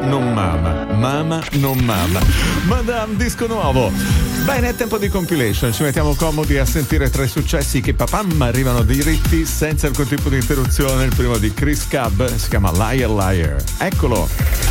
non mama, mama non mama. Madame, disco nuovo. Bene, è tempo di compilation, ci mettiamo comodi a sentire tre successi che papam arrivano diritti senza alcun tipo di interruzione. Il primo di Chris Cab si chiama Liar Liar. Eccolo.